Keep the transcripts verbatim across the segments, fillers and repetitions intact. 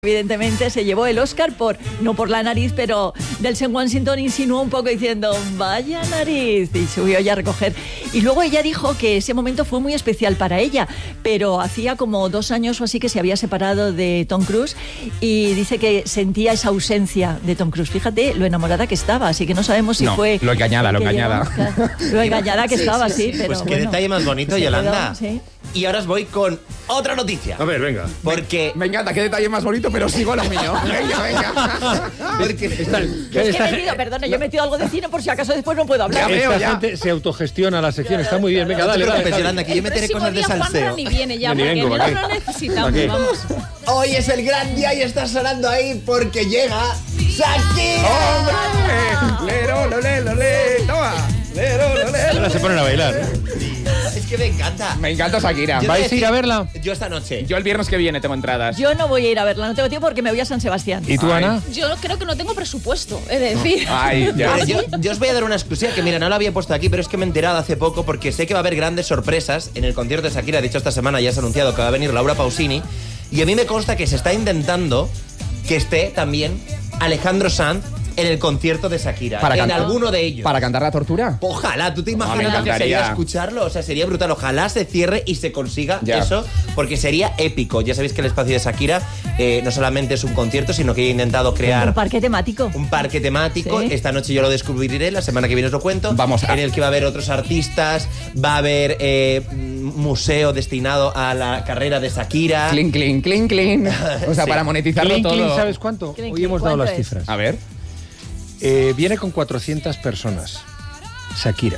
Evidentemente se llevó el Oscar por, no por la nariz, pero Denzel Washington insinuó un poco diciendo, vaya nariz, y subió ya a recoger. Y luego ella dijo que ese momento fue muy especial para ella, pero hacía como dos años o así que se había separado de Tom Cruise y dice que sentía esa ausencia de Tom Cruise. Fíjate lo enamorada que estaba, así que no sabemos si no, fue... lo engañada, lo engañada. Lo engañada que sí, estaba, sí, sí, sí. pero Pues qué bueno, detalle más bonito, Yolanda. quedó, sí. Y ahora os voy con otra noticia. A ver, venga. Porque... Me encanta, qué detalle más bonito, pero sigo lo mío. Venga, venga. porque Esta, Es que he esta- metido, perdona, yo he metido algo de cine por si acaso después no puedo hablar. Ya veo, esta ya. gente se autogestiona la sección, está muy bien. Venga, no te dale, dale. preocupes, dale. Yolanda, que yo meteré próximo cosas de día Juanra salseo. ni viene ya, Ni porque vengo, no ¿para qué? lo necesitamos, ¿Para qué? vamos. Hoy es el gran día y está sonando ahí porque llega Shakira. ¡Hombre! ¡Lero, lo le, lo le! ¡Toma! ¡Lero, lo le! Ahora se ponen a bailar. ¿eh? Es que me encanta. Me encanta Shakira. Yo ¿Vais te a ir a decir- verla? Yo esta noche. Yo el viernes que viene tengo entradas. Yo no voy a ir a verla, no tengo tiempo porque me voy a San Sebastián. ¿Y tú, Ay. Ana? Yo creo que no tengo presupuesto, es decir. Ay, ya. Pero yo, yo os voy a dar una exclusiva que, mira, no la había puesto aquí, pero es que me he enterado hace poco porque sé que va a haber grandes sorpresas en el concierto de Shakira. De hecho, esta semana ya se ha anunciado que va a venir Laura Pausini. Y a mí me consta que se está intentando que esté también Alejandro Sanz en el concierto de Shakira. Para en cantar- alguno de ellos. ¿Para cantar la tortura? Ojalá, ¿tú te Ah, me imaginas lo que sería encantaría. escucharlo? O sea, sería brutal. Ojalá se cierre y se consiga Ya. eso, porque sería épico. Ya sabéis que el espacio de Shakira eh, no solamente es un concierto, sino que he intentado crear Un parque temático. un parque temático. Sí. Esta noche yo lo descubriré, la semana que viene os lo cuento. Vamos a- En el que va a haber otros artistas, va a haber eh, museo destinado a la carrera de Shakira. Clean, clean, clean, clean. O sea, Sí. para monetizarlo Clean, todo. clean, ¿sabes cuánto? Clean, Hoy clean, hemos dado ¿cuánto las es? cifras. A ver. Eh, viene con cuatrocientas personas, Shakira.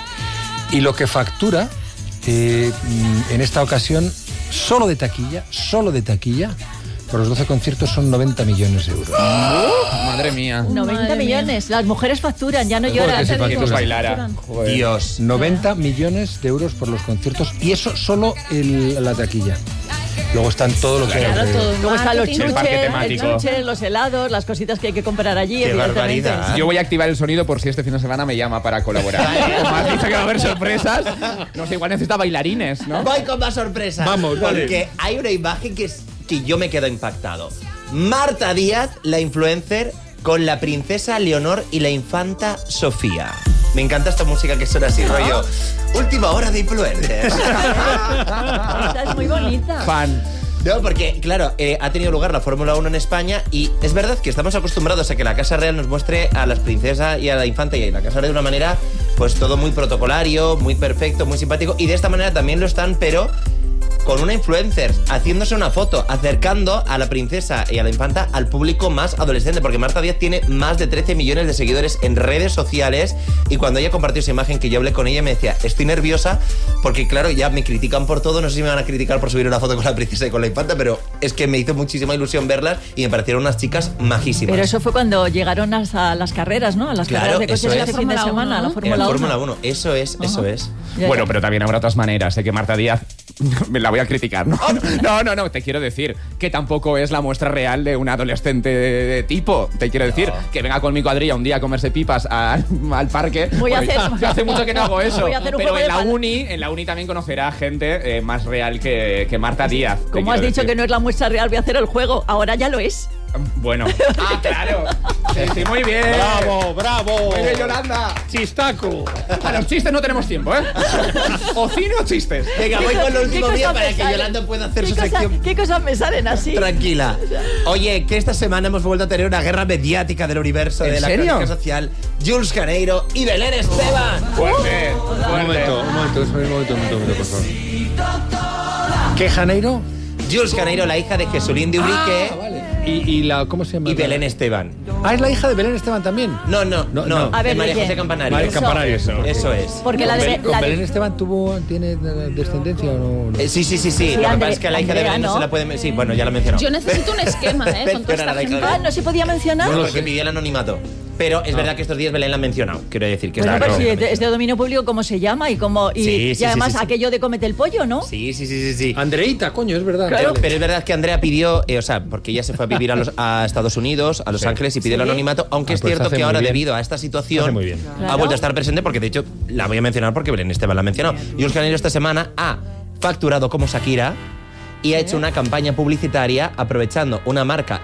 Y lo que factura eh, mm, en esta ocasión, solo de taquilla, solo de taquilla, por los doce conciertos son noventa millones de euros. Madre mía. noventa Madre mía. millones. Las mujeres facturan, ya no lloran. que se te digo. factura. Pues bailara. Joder. Dios. noventa millones de euros por los conciertos y eso solo el- la taquilla. Luego están todo lo que hay Claro, alrededor. todo el Luego están los marketing. El parque chuches, el temático. chuche, los helados, las cositas que hay que comprar allí, Qué evidentemente. barbaridad. Yo voy a activar el sonido por si este fin de semana me llama para colaborar. Como has dicho que va a haber sorpresas, no sé, igual necesita bailarines, ¿no? Voy con más sorpresas. Vamos, vale. Porque hay una imagen que, es, que yo me quedo impactado. Marta Díaz, la influencer, con la princesa Leonor y la infanta Sofía. Me encanta esta música que suena así, rollo. Última hora de influencers. Esta es muy bonita. Fan. No, porque, claro, eh, ha tenido lugar la Fórmula uno en España y es verdad que estamos acostumbrados a que la Casa Real nos muestre a las princesas y a la infanta y a la Casa Real de una manera, pues todo muy protocolario, muy perfecto, muy simpático. Y de esta manera también lo están, pero con una influencer, haciéndose una foto, acercando a la princesa y a la infanta al público más adolescente, porque Marta Díaz tiene más de trece millones de seguidores en redes sociales y cuando ella compartió esa imagen que yo hablé con ella me decía, estoy nerviosa porque claro, ya me critican por todo, no sé si me van a criticar por subir una foto con la princesa y con la infanta, pero es que me hizo muchísima ilusión verlas y me parecieron unas chicas majísimas. Pero eso fue cuando llegaron a las carreras, ¿no? A las Claro, carreras de coches eso es. este fin de La Fórmula semana, uno, la ¿no? Fórmula en la uno. Fórmula uno, eso es, eso Ajá. es. Ya, Bueno, ya. pero también habrá otras maneras. Sé que Marta Díaz me la voy a criticar, ¿no? No, no, no. Te quiero decir que tampoco es la muestra real de un adolescente de, de tipo. Te quiero decir que venga con mi cuadrilla un día a comerse pipas al, al parque. Voy a Porque hacer- yo hace mucho que no hago eso. Voy a hacer un pero juego en de la pal- uni, en la uni también conocerá gente eh, más real que, que Marta Díaz. te Como has quiero dicho decir. que no es la muestra real, voy a hacer el juego. Ahora ya lo es. Bueno. Ah, claro. Sí, muy bien. ¡Bravo, bravo! Muy bien, Yolanda. ¡Chistaco! A los chistes no tenemos tiempo, ¿eh? O cine o chistes. Venga, voy ¿Qué con co- el último qué día cosas para me que salen? Yolanda pueda hacer ¿Qué su cosa- sección. ¿Qué cosas me salen así? Tranquila. Oye, que esta semana hemos vuelto a tener una guerra mediática del universo ¿En de la serio? crónica social. Jules Caneiro y Belén Esteban. Fuerte. Un Fuerte. momento, un momento, un momento, un momento, un momento, por favor. ¿Qué, Janeiro? Jules Caneiro, la hija de Jesulín de Ubrique ¿Y, y la, cómo se llama? y Belén Esteban. Ah, ¿es la hija de Belén Esteban también? No, no, No, no. no. A ver, de María Miguel. José Campanario. María Eso. Campanario, eso. Eso es. Porque la ¿Con, de... Bel- con la de- Belén Esteban tuvo, tiene eh, descendencia o no? no? Eh, sí, sí, sí, sí. Sí, Lo que Andre- pasa es que a la hija de Andrea, Belén no, ¿no? se la puede... Sí, bueno, ya la mencionó. Yo necesito un esquema, ¿eh? Con toda Pero esta la hija gente. de- Ah, ¿no se podía mencionar? No lo Porque sé. pidió el anonimato. Pero es verdad que estos días Belén la han mencionado. Quiero decir que Bueno, está pero claro. si es de, es de dominio público, ¿cómo se llama? Y cómo y, Sí, y sí, además sí, sí, sí. aquello de cómete el pollo, ¿no? Sí, sí, sí, sí, sí. Andreita, coño, es verdad. Pero, Vale. pero es verdad que Andrea pidió, eh, o sea, porque ella se fue a vivir a, los, a Estados Unidos, a Los Sí. Ángeles y pidió el Sí. anonimato, aunque Ah, es pues cierto hace que muy ahora bien. debido a esta situación Hace muy bien. ha Claro. vuelto a estar presente porque de hecho la voy a mencionar porque Belén Esteban la ha mencionado. Jules Caneiro esta semana ha facturado como Shakira y ha hecho una campaña publicitaria aprovechando una marca